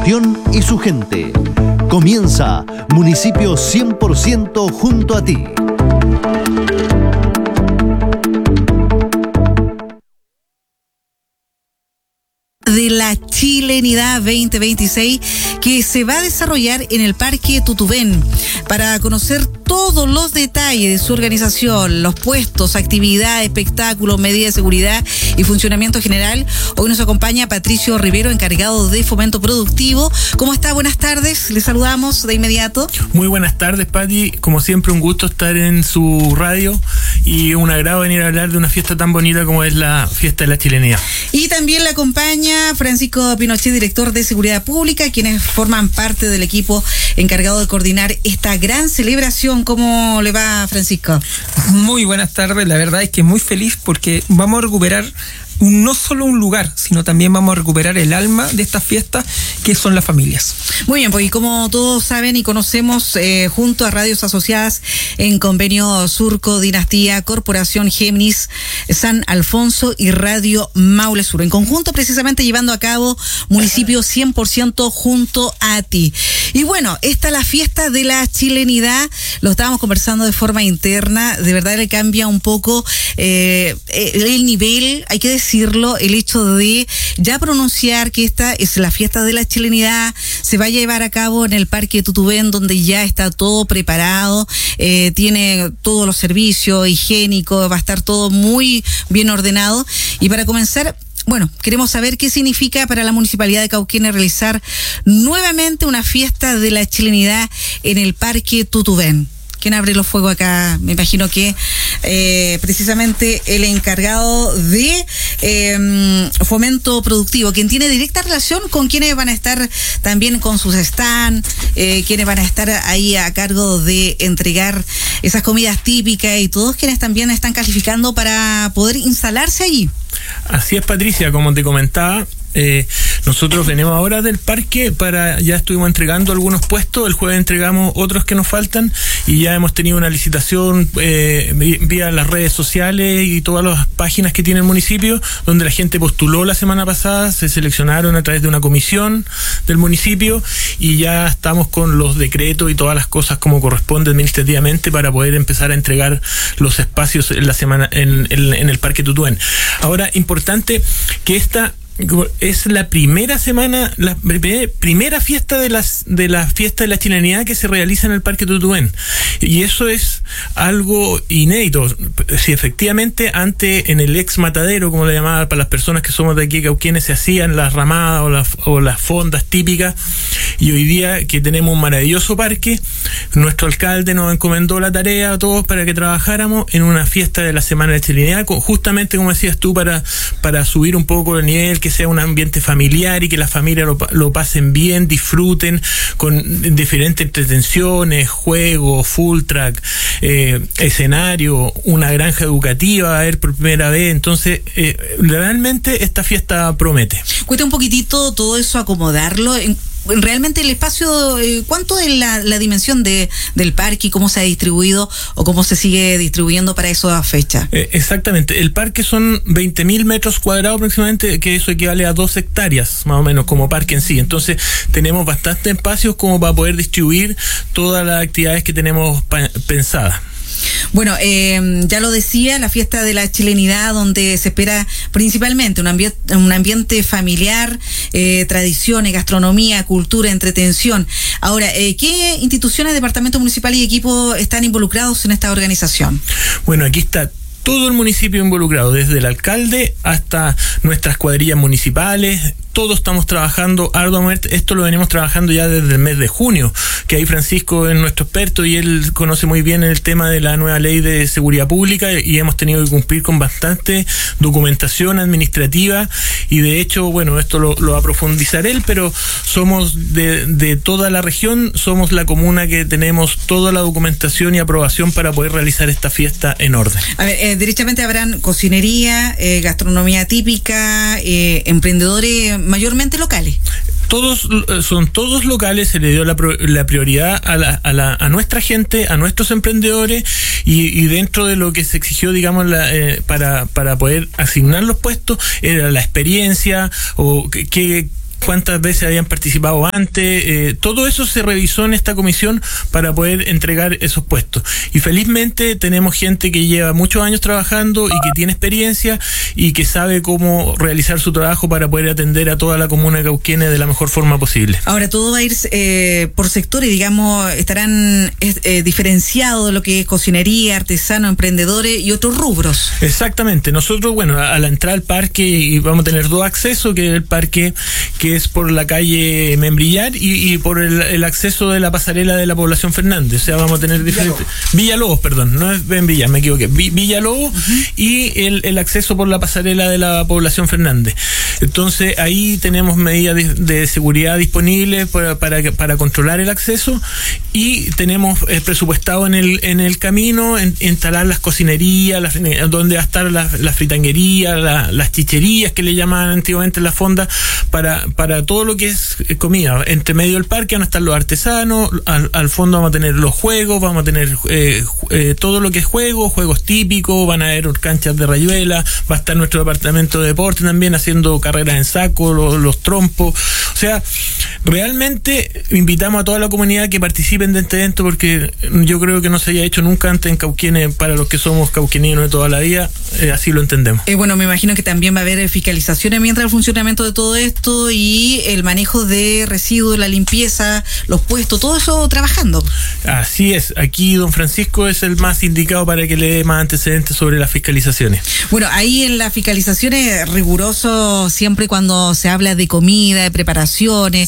gestión y su gente. Comienza Municipio 100% junto a ti. De la Chilenidad 2026 que se va a desarrollar en el Parque Tutubén. Para conocer todos los detalles de su organización, los puestos, actividades, espectáculos, medidas de seguridad y funcionamiento general, hoy nos acompaña Patricio Rivero, encargado de Fomento Productivo. ¿Cómo está? Buenas tardes, le saludamos de inmediato. Muy buenas tardes, Pati. Como siempre, un gusto estar en su radio y un agrado venir a hablar de una fiesta tan bonita como es la Fiesta de la Chilenidad. Y también le acompaña Francisco Pinochet, director de Seguridad Pública, quienes forman parte del equipo encargado de coordinar esta gran celebración. ¿Cómo le va, Francisco? Muy buenas tardes, la verdad es que muy feliz porque vamos a recuperar no solo un lugar, sino también vamos a recuperar el alma de esta fiesta, que son las familias. Muy bien, pues y como todos saben y conocemos, junto a radios asociadas en convenio Surco, Dinastía, Corporación Géminis, San Alfonso y Radio Maule Sur, en conjunto precisamente llevando a cabo Municipio 100% junto a ti. Y bueno, esta es la fiesta de la chilenidad, lo estábamos conversando de forma interna, de verdad le cambia un poco el nivel, hay que decirlo, el hecho de ya pronunciar que esta es la fiesta de la chilenidad, se va a llevar a cabo en el Parque Tutubén, donde ya está todo preparado, tiene todos los servicios higiénicos, va a estar todo muy bien ordenado. Y para comenzar, bueno, queremos saber qué significa para la Municipalidad de Cauquenes realizar nuevamente una fiesta de la chilenidad en el Parque Tutubén. ¿Quién abre los fuegos acá? Me imagino que precisamente el encargado de Fomento Productivo, quien tiene directa relación con quienes van a estar también con sus stands, quienes van a estar ahí a cargo de entregar esas comidas típicas y todos quienes también están calificando para poder instalarse allí. Así es, Patricia, como te comentaba, nosotros venimos ahora del parque ya estuvimos entregando algunos puestos, el jueves entregamos otros que nos faltan y ya hemos tenido una licitación vía las redes sociales y todas las páginas que tiene el municipio, donde la gente postuló la semana pasada, se seleccionaron a través de una comisión del municipio y ya estamos con los decretos y todas las cosas como corresponde administrativamente para poder empezar a entregar los espacios en la semana en el Parque Tutubén. Ahora, importante que esta es la primera semana, la primera fiesta de la fiesta de la chilenidad que se realiza en el Parque Tutubén, y eso es algo inédito. Si efectivamente antes en el ex matadero, como le llamaban para las personas que somos de aquí, Cauquenes, se hacían las ramadas o las fondas típicas, y hoy día que tenemos un maravilloso parque, nuestro alcalde nos encomendó la tarea a todos para que trabajáramos en una fiesta de la Semana de la Chilenidad, justamente como decías tú, para subir un poco el nivel, que sea un ambiente familiar y que las familias lo pasen bien, disfruten con diferentes entretenciones, juegos, full track, escenario, una granja educativa va a haber por primera vez. Entonces realmente esta fiesta promete. Cuenta un poquitito todo eso, acomodarlo realmente el espacio. ¿Cuánto es la dimensión del parque y cómo se ha distribuido o cómo se sigue distribuyendo para esa fecha? Exactamente, el parque son 20.000 metros cuadrados aproximadamente, que eso equivale a 2 hectáreas más o menos como parque en sí. Entonces tenemos bastantes espacios como para poder distribuir todas las actividades que tenemos pensadas. Bueno, ya lo decía, la fiesta de la chilenidad, donde se espera principalmente un ambiente familiar, tradiciones, gastronomía, cultura, entretención. Ahora, ¿qué instituciones, departamento municipal y equipo están involucrados en esta organización? Bueno, aquí está todo el municipio involucrado, desde el alcalde hasta nuestras cuadrillas municipales. Todos estamos trabajando arduamente. Esto lo venimos trabajando ya desde el mes de junio, que ahí Francisco es nuestro experto y él conoce muy bien el tema de la nueva ley de seguridad pública, y hemos tenido que cumplir con bastante documentación administrativa, y de hecho, bueno, esto lo va a profundizar él, pero somos de toda la región, somos la comuna que tenemos toda la documentación y aprobación para poder realizar esta fiesta en orden. A ver, derechamente habrán cocinería, gastronomía típica, emprendedores mayormente locales. Son todos locales. Se le dio la prioridad a nuestra gente, a nuestros emprendedores, y dentro de lo que se exigió, digamos, para poder asignar los puestos, era la experiencia o cuántas veces habían participado antes, todo eso se revisó en esta comisión para poder entregar esos puestos. Y felizmente tenemos gente que lleva muchos años trabajando y que tiene experiencia y que sabe cómo realizar su trabajo para poder atender a toda la comuna de Cauquenes de la mejor forma posible. Ahora, todo va a ir por sectores, digamos, estarán diferenciados de lo que es cocinería, artesano, emprendedores y otros rubros. Exactamente. Nosotros, bueno, a la entrada al parque y vamos a tener dos accesos, que es el parque que es por la calle Membrillar y por el acceso de la pasarela de la Población Fernández. O sea, vamos a tener diferentes... Villalobos, perdón, no es Membrillar, me equivoqué. Villalobos y el acceso por la pasarela de la Población Fernández. Entonces, ahí tenemos medidas de seguridad disponibles para controlar el acceso y tenemos presupuestado en el camino instalar las cocinerías, donde va a estar la fritanguería, las chicherías que le llamaban antiguamente en la fonda, para todo lo que es comida. Entre medio del parque van a estar los artesanos, al fondo vamos a tener los juegos, vamos a tener todo lo que es juegos típicos, van a haber canchas de rayuela, va a estar nuestro departamento de deporte también haciendo carreras en saco, los trompos. O sea, realmente invitamos a toda la comunidad que participen de este evento, porque yo creo que no se haya hecho nunca antes en Cauquenes, para los que somos cauqueninos de toda la vida, así lo entendemos. Bueno, me imagino que también va a haber fiscalizaciones mientras el funcionamiento de todo esto y el manejo de residuos, la limpieza, los puestos, todo eso trabajando. Así es, aquí don Francisco es el más indicado para que le dé más antecedentes sobre las fiscalizaciones. Bueno, ahí en las fiscalizaciones riguroso siempre cuando se habla de comida, de preparaciones.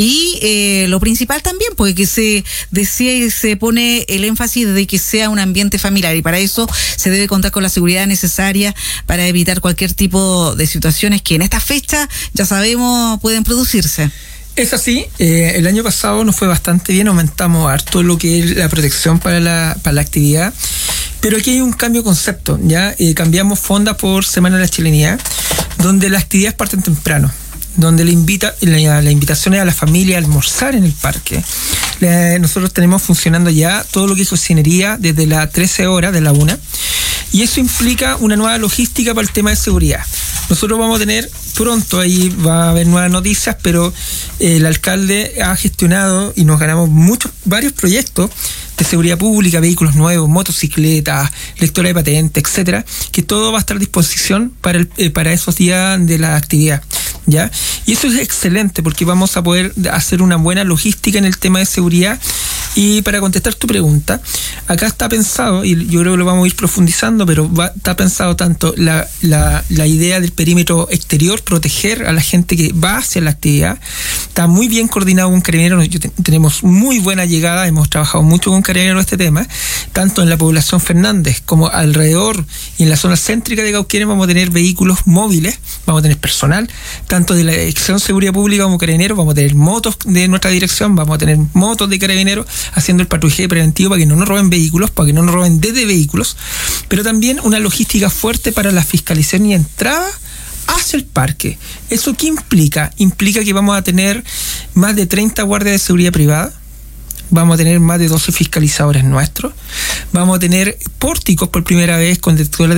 Y lo principal también, porque que se decía y se pone el énfasis de que sea un ambiente familiar, y para eso se debe contar con la seguridad necesaria para evitar cualquier tipo de situaciones que en esta fecha ya sabemos pueden producirse. Es así, el año pasado nos fue bastante bien, aumentamos harto lo que es la protección para la actividad, pero aquí hay un cambio de concepto, ¿ya? Cambiamos fonda por Semana de la Chilenidad, donde las actividades parten temprano, donde la invitación es a la familia a almorzar en el parque. Nosotros tenemos funcionando ya todo lo que es cocinería desde las 13 horas de la 1, y eso implica una nueva logística para el tema de seguridad. Nosotros vamos a tener pronto, ahí va a haber nuevas noticias, pero el alcalde ha gestionado y nos ganamos varios proyectos de seguridad pública, vehículos nuevos, motocicletas, lectora de patente, etcétera, que todo va a estar a disposición para esos días de la actividad, ¿ya? Y eso es excelente porque vamos a poder hacer una buena logística en el tema de seguridad. Y para contestar tu pregunta, acá está pensado, y yo creo que lo vamos a ir profundizando, pero está pensado tanto la idea del perímetro exterior, proteger a la gente que va hacia la actividad. Está muy bien coordinado con Carabineros, tenemos muy buena llegada, hemos trabajado mucho con Carabineros este tema, tanto en la Población Fernández como alrededor y en la zona céntrica de Cauquenes vamos a tener vehículos móviles, vamos a tener personal, tanto de la Dirección de Seguridad Pública como Carabineros, vamos a tener motos de nuestra dirección, vamos a tener motos de Carabineros, haciendo el patrullaje preventivo para que no nos roben vehículos, para que no nos roben desde vehículos, pero también una logística fuerte para la fiscalización y entrada hacia el parque. ¿Eso qué implica? Implica que vamos a tener más de 30 guardias de seguridad privada, vamos a tener más de 12 fiscalizadores nuestros, vamos a tener pórticos por primera vez con detectores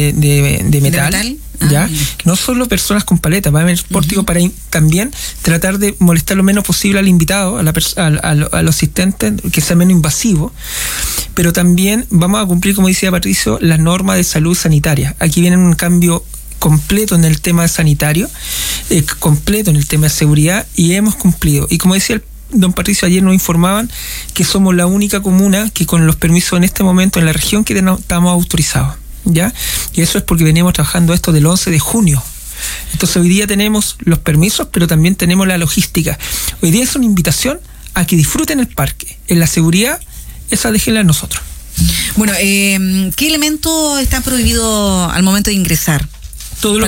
de metal. ¿Ya? No solo personas con paletas, va a haber pórticos para también tratar de molestar lo menos posible al invitado, a los asistentes, que sea menos invasivo, pero también vamos a cumplir, como decía Patricio, las normas de salud sanitaria. Aquí viene un cambio completo en el tema sanitario, completo en el tema de seguridad, y hemos cumplido. Y como decía don Patricio, ayer nos informaban que somos la única comuna que con los permisos en este momento en la región que estamos autorizados, ¿ya? Y eso es porque venimos trabajando esto del 11 de junio. Entonces hoy día tenemos los permisos, pero también tenemos la logística. Hoy día es una invitación a que disfruten el parque. En la seguridad, esa déjenla a nosotros. Bueno, ¿qué elementos están prohibidos al momento de ingresar? Todo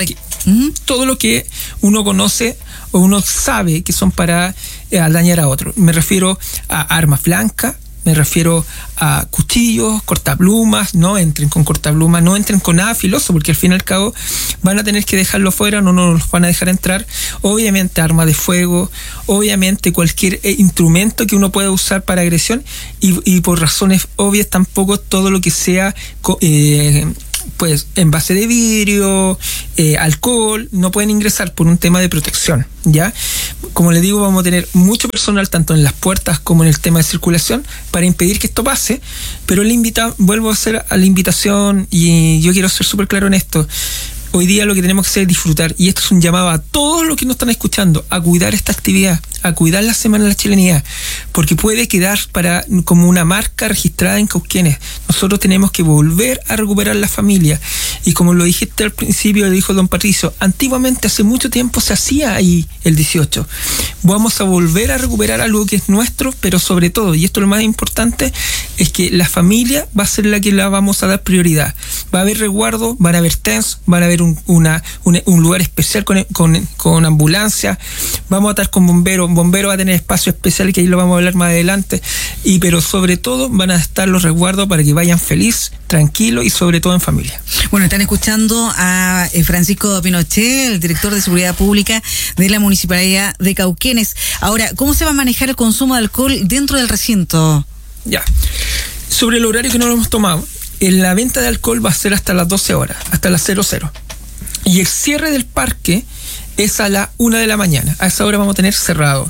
lo que uno conoce o uno sabe que son para dañar a otro. Me refiero a armas blancas, me refiero a cuchillos, cortaplumas. No entren con cortaplumas, no entren con nada filoso, porque al fin y al cabo van a tener que dejarlo fuera, no nos van a dejar entrar. Obviamente armas de fuego, obviamente cualquier instrumento que uno pueda usar para agresión, y por razones obvias tampoco todo lo que sea pues envase de vidrio, alcohol, no pueden ingresar por un tema de protección, ¿ya? Como les digo, vamos a tener mucho personal tanto en las puertas como en el tema de circulación para impedir que esto pase, pero vuelvo a hacer a la invitación y yo quiero ser súper claro en esto. Hoy día lo que tenemos que hacer es disfrutar, y esto es un llamado a todos los que nos están escuchando a cuidar esta actividad, a cuidar la Semana de la Chilenidad, porque puede quedar como una marca registrada en Cauquenes. Nosotros tenemos que volver a recuperar la familia, y como lo dijiste al principio, lo dijo don Patricio, antiguamente, hace mucho tiempo se hacía ahí el 18. Vamos a volver a recuperar algo que es nuestro, pero sobre todo, y esto es lo más importante, es que la familia va a ser la que la vamos a dar prioridad. Va a haber resguardo, van a haber TENS, van a haber un lugar especial con ambulancia, vamos a estar con bomberos, un bombero va a tener espacio especial, que ahí lo vamos a hablar más adelante, pero sobre todo van a estar los resguardos para que vayan feliz, tranquilo y sobre todo en familia. Bueno, están escuchando a Francisco Pinochet, el director de Seguridad Pública de la Municipalidad de Cauquenes. Ahora, ¿cómo se va a manejar el consumo de alcohol dentro del recinto? Ya, sobre el horario que no lo hemos tomado, la venta de alcohol va a ser hasta las 12 horas, hasta las 00. Y el cierre del parque es a la 1 de la mañana. A esa hora vamos a tener cerrado.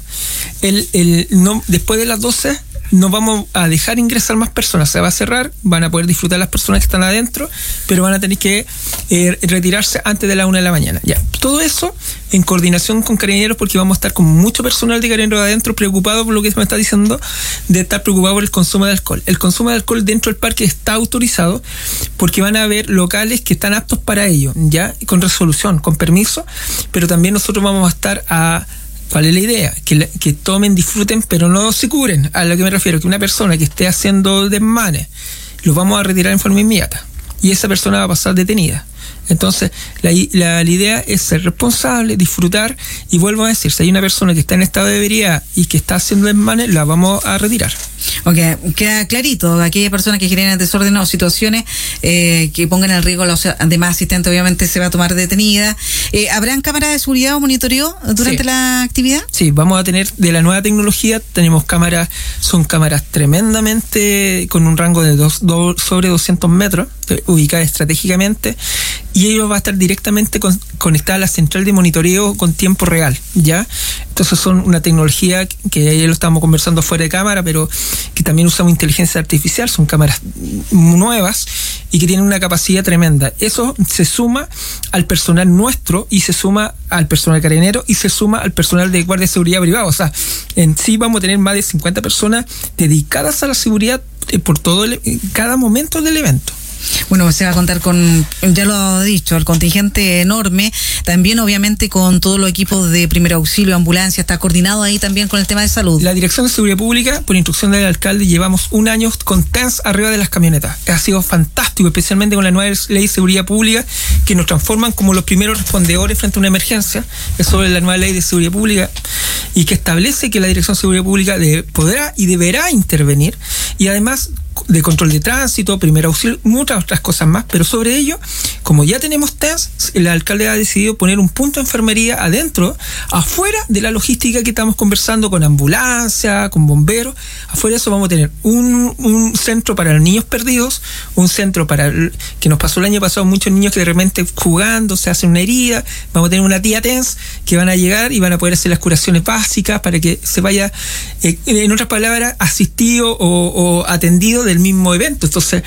Después de las 12 no vamos a dejar ingresar más personas. Se va a cerrar, van a poder disfrutar las personas que están adentro, pero van a tener que retirarse antes de la 1 de la mañana. Ya, todo eso en coordinación con Carabineros, porque vamos a estar con mucho personal de Carabineros adentro preocupado por lo que me está diciendo, de estar preocupado por el consumo de alcohol. El consumo de alcohol dentro del parque está autorizado porque van a haber locales que están aptos para ello, ya con resolución, con permiso, pero también nosotros vamos a estar ¿cuál es la idea? Que tomen, disfruten, pero no se curen. A lo que me refiero, que una persona que esté haciendo desmanes, los vamos a retirar en forma inmediata. Y esa persona va a pasar detenida. Entonces, la idea es ser responsable, disfrutar, y vuelvo a decir, si hay una persona que está en estado de ebriedad y que está haciendo desmanes, la vamos a retirar. Ok, queda clarito, aquella persona que genera desorden o situaciones que pongan en riesgo a los demás asistentes, obviamente se va a tomar detenida. ¿Habrán cámaras de seguridad o monitoreo durante la actividad? Sí, vamos a tener de la nueva tecnología, tenemos cámaras, son cámaras tremendamente con un rango de sobre 200 metros, ubicadas estratégicamente, y ellos va a estar directamente conectada a la central de monitoreo con tiempo real, ¿ya? Entonces son una tecnología que ayer lo estábamos conversando fuera de cámara, pero que también usamos inteligencia artificial, son cámaras nuevas y que tienen una capacidad tremenda. Eso se suma al personal nuestro y se suma al personal carabinero y se suma al personal de guardia de seguridad privado. O sea, en sí vamos a tener más de 50 personas dedicadas a la seguridad por cada momento del evento. Bueno, se va a contar con, ya lo he dicho, el contingente enorme, también obviamente con todos los equipos de primer auxilio, ambulancia, está coordinado ahí también con el tema de salud. La Dirección de Seguridad Pública, por instrucción del alcalde, llevamos un año con TENS arriba de las camionetas. Ha sido fantástico, especialmente con la nueva ley de seguridad pública, que nos transforman como los primeros respondedores frente a una emergencia. Eso es la nueva ley de seguridad pública, y que establece que la Dirección de Seguridad Pública podrá y deberá intervenir, y además de control de tránsito, primer auxilio, muchas otras cosas más, pero sobre ello, como ya tenemos TENS, el alcalde ha decidido poner un punto de enfermería adentro, afuera de la logística que estamos conversando con ambulancia, con bomberos. Afuera de eso vamos a tener un centro para los niños perdidos, un centro para que nos pasó el año pasado, muchos niños que de repente jugando se hacen una herida. Vamos a tener una tía TENS que van a llegar y van a poder hacer las curaciones básicas para que se vaya, en otras palabras, asistido o atendido del mismo evento. Entonces,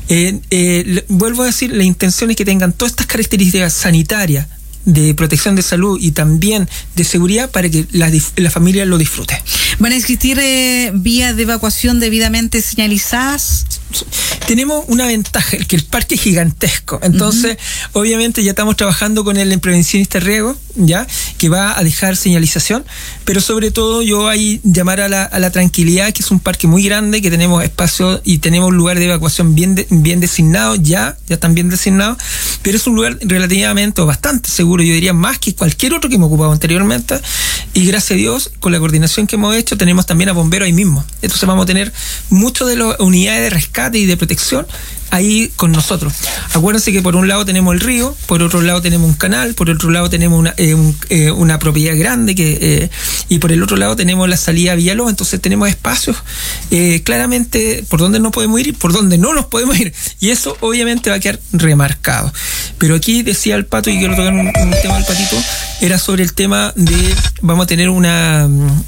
vuelvo a decir, la intención es que tengan todas estas características sanitarias, de protección de salud y también de seguridad, para que la familia lo disfrute. ¿Van a existir vías de evacuación debidamente señalizadas? Tenemos una ventaja, que el parque es gigantesco. Entonces, obviamente ya estamos trabajando con él en prevencionista riesgo, ya, que va a dejar señalización, pero sobre todo yo ahí llamar a la tranquilidad, que es un parque muy grande, que tenemos espacio y tenemos un lugar de evacuación bien designado, ya están bien designados, pero es un lugar relativamente bastante seguro, yo diría más que cualquier otro que hemos ocupado anteriormente, y gracias a Dios, con la coordinación que hemos hecho, tenemos también a bomberos ahí mismo. Entonces vamos a tener mucho de las unidades de rescate y de protección protección ahí con nosotros. Acuérdense que por un lado tenemos el río, por otro lado tenemos un canal, por otro lado tenemos una propiedad grande y por el otro lado tenemos la salida a Villalobos. Entonces tenemos espacios claramente por donde no podemos ir y por donde no nos podemos ir, y eso obviamente va a quedar remarcado. Pero aquí decía el Pato, y quiero tocar un tema del Patito, era sobre el tema de vamos a tener una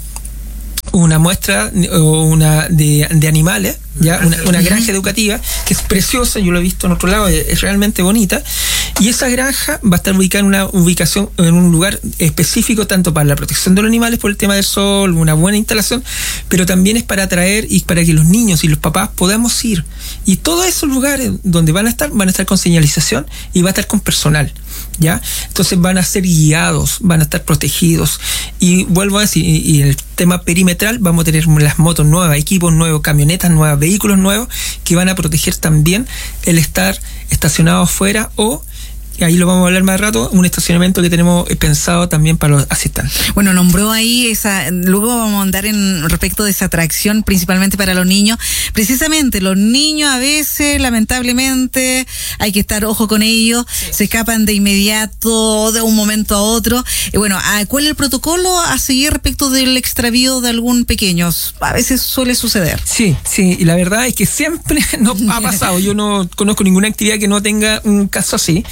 muestra de animales, ya una granja educativa que es preciosa, yo lo he visto en otro lado, es realmente bonita, y esa granja va a estar ubicada en una ubicación, en un lugar específico, tanto para la protección de los animales por el tema del sol, una buena instalación, pero también es para atraer y para que los niños y los papás podamos ir, y todos esos lugares donde van a estar con señalización y va a estar con personal, ¿ya? Entonces van a ser guiados, van a estar protegidos, y vuelvo a decir, y en el tema perimetral vamos a tener las motos nuevas, equipos nuevos, camionetas nuevas, vehículos nuevos que van a proteger también el estar estacionados fuera, o ahí lo vamos a hablar más rato, un estacionamiento que tenemos pensado también para los asistentes. Bueno, nombró ahí luego vamos a andar en respecto de esa atracción, principalmente para los niños. Precisamente, los niños a veces, lamentablemente, hay que estar ojo con ellos, se escapan de inmediato, de un momento a otro. Bueno, ¿cuál es el protocolo a seguir respecto del extravío de algún pequeño? A veces suele suceder. Sí, y la verdad es que siempre nos ha pasado. Yo no conozco ninguna actividad que no tenga un caso así.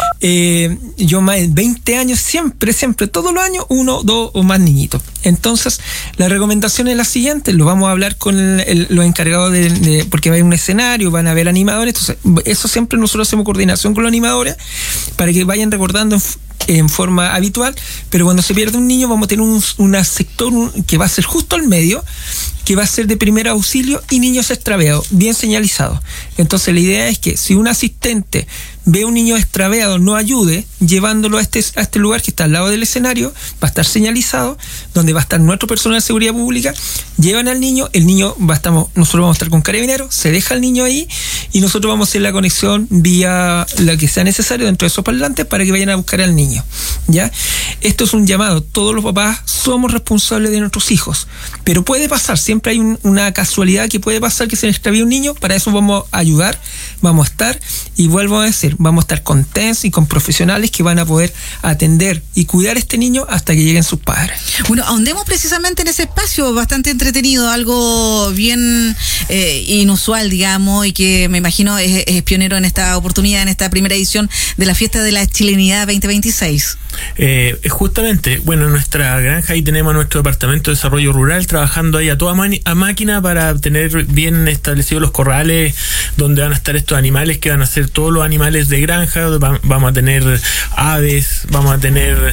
Yo más de 20 años, siempre, todos los años, 1, 2 o más niñitos. Entonces, la recomendación es la siguiente, lo vamos a hablar con los encargados porque va a haber un escenario, van a haber animadores, entonces eso siempre nosotros hacemos coordinación con los animadores para que vayan recordando en forma habitual, pero cuando se pierde un niño vamos a tener un sector que va a ser justo al medio, que va a ser de primer auxilio y niños extraviados, bien señalizados. Entonces la idea es que si un asistente ve a un niño extraviado, no ayude llevándolo a este lugar que está al lado del escenario, va a estar señalizado, donde va a estar nuestro personal de seguridad pública, llevan al niño, nosotros vamos a estar con carabineros, se deja al niño ahí y nosotros vamos a hacer la conexión vía la que sea necesario dentro de esos parlantes para que vayan a buscar al niño, ¿ya? Esto es un llamado, todos los papás somos responsables de nuestros hijos, pero puede pasar, siempre hay una casualidad que puede pasar que se le extravíe un niño, para eso vamos a ayudar, vamos a estar, y vuelvo a decir, vamos a estar con TENS y con profesionales que van a poder atender y cuidar a este niño hasta que lleguen sus padres. Bueno, ahondemos precisamente en ese espacio bastante entretenido, algo bien inusual, digamos, y que me imagino es pionero en esta oportunidad, en esta primera edición de la Fiesta de la Chilenidad 2026. Justamente, bueno, en nuestra granja ahí tenemos nuestro departamento de desarrollo rural trabajando ahí a toda máquina para tener bien establecidos los corrales donde van a estar estos animales, que van a ser todos los animales de granja. Vamos a tener aves, vamos a tener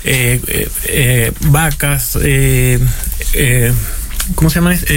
vacas, ¿cómo se llama?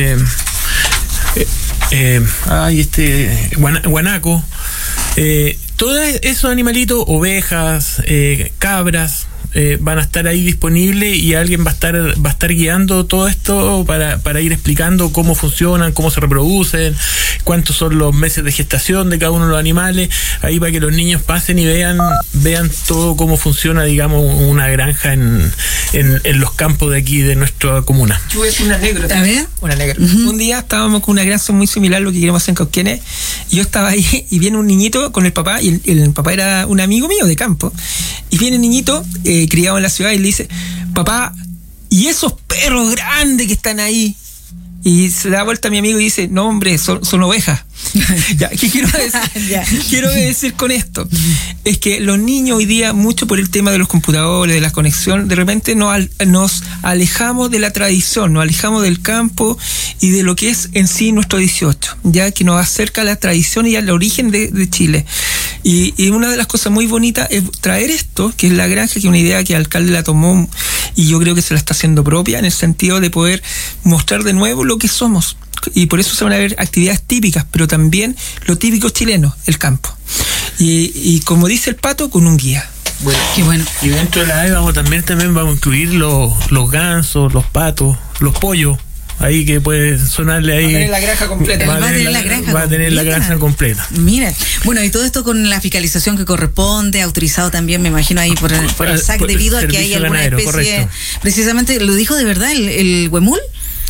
Guanaco, todos esos animalitos, ovejas, cabras, van a estar ahí disponibles, y alguien va a estar guiando todo esto para ir explicando cómo funcionan, cómo se reproducen, cuántos son los meses de gestación de cada uno de los animales, ahí para que los niños pasen y vean todo cómo funciona, digamos, una granja en los campos de aquí de nuestra comuna. Yo voy a hacer una anécdota. A ver. Una anécdota. Uh-huh. Un día estábamos con una granja muy similar a lo que queremos hacer en Cauquenes, y yo estaba ahí y viene un niñito con el papá, y el papá era un amigo mío de campo, y viene el niñito criado en la ciudad y le dice: papá, ¿y esos perros grandes que están ahí? Y se da vuelta a mi amigo y dice: no, hombre, son ovejas. Ya, ¿qué quiero decir? Quiero decir con esto es que los niños hoy día, mucho por el tema de los computadores, de la conexión, de repente nos alejamos de la tradición, nos alejamos del campo y de lo que es en sí nuestro 18, ya que nos acerca a la tradición y al origen de Chile. Y una de las cosas muy bonitas es traer esto, que es la granja, que es una idea que el alcalde la tomó y yo creo que se la está haciendo propia, en el sentido de poder mostrar de nuevo lo que somos. Y por eso se van a ver actividades típicas, pero también lo típico chileno, el campo. Y como dice el Pato, con un guía. Bueno, qué bueno. Y dentro de la AVE también vamos a incluir los gansos, los patos, los pollos. Ahí que puede sonarle ahí. Va a tener la granja completa. Va a tener la granja completa. Mira, bueno, y todo esto con la fiscalización que corresponde, autorizado también, me imagino, ahí por el SAC, debido a que hay alguna especie. Correcto. Precisamente, ¿lo dijo de verdad el huemul?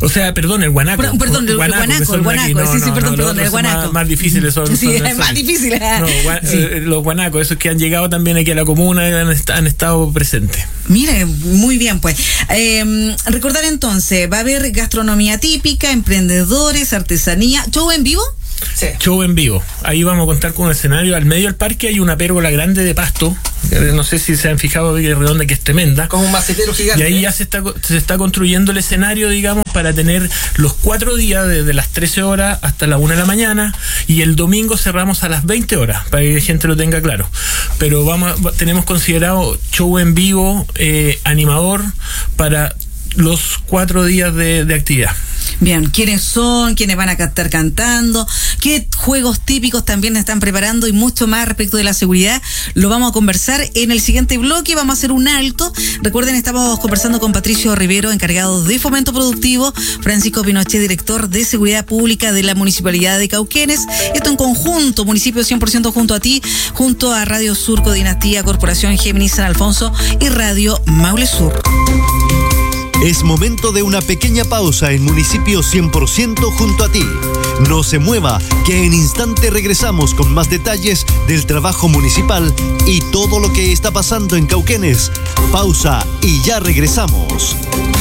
O sea, perdón, el guanaco. Perdón, el guanaco. El guanaco. Más difíciles son. Sí, es más difícil. Los guanacos, esos que han llegado también aquí a la comuna y han estado presentes. Mire, muy bien, pues. Recordar entonces, va a haber gastronomía típica, emprendedores, artesanía, show en vivo. Sí. Show en vivo. Ahí vamos a contar con un escenario. Al medio del parque hay una pérgola grande de pasto. No sé si se han fijado, que redonda, que es tremenda. Como un macetero gigante. Y ahí ya se está construyendo el escenario, digamos, para tener los 4 días desde las 13 horas hasta la 1 de la mañana. Y el domingo cerramos a las 20 horas, para que la gente lo tenga claro. Pero tenemos considerado show en vivo, animador, para los 4 días de actividad. Bien, ¿quiénes son? ¿Quiénes van a estar cantando? ¿Qué juegos típicos también están preparando? Y mucho más respecto de la seguridad. Lo vamos a conversar en el siguiente bloque. Vamos a hacer un alto. Recuerden, estamos conversando con Patricio Rivero, encargado de Fomento Productivo, Francisco Pinochet, director de Seguridad Pública de la Municipalidad de Cauquenes. Esto en conjunto, municipio 100% junto a ti, junto a Radio Surco Dinastía, Corporación Géminis San Alfonso y Radio Maule Sur. Es momento de una pequeña pausa en Municipio 100% junto a ti. No se mueva, que en instante regresamos con más detalles del trabajo municipal y todo lo que está pasando en Cauquenes. Pausa y ya regresamos.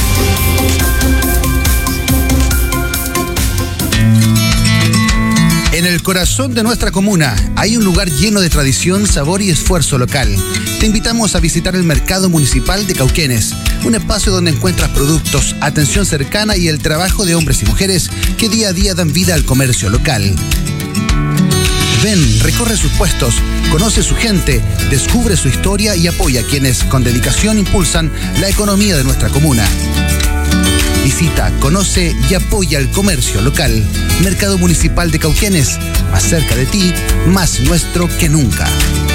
En el corazón de nuestra comuna hay un lugar lleno de tradición, sabor y esfuerzo local. Te invitamos a visitar el Mercado Municipal de Cauquenes, un espacio donde encuentras productos, atención cercana y el trabajo de hombres y mujeres que día a día dan vida al comercio local. Ven, recorre sus puestos, conoce su gente, descubre su historia y apoya a quienes con dedicación impulsan la economía de nuestra comuna. Visita, conoce y apoya el comercio local. Mercado Municipal de Cauquenes, más cerca de ti, más nuestro que nunca.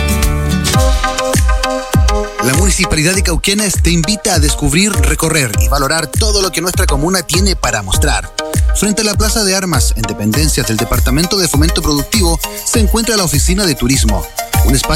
La Municipalidad de Cauquenes te invita a descubrir, recorrer y valorar todo lo que nuestra comuna tiene para mostrar. Frente a la Plaza de Armas, en dependencias del Departamento de Fomento Productivo, se encuentra la Oficina de Turismo, un espacio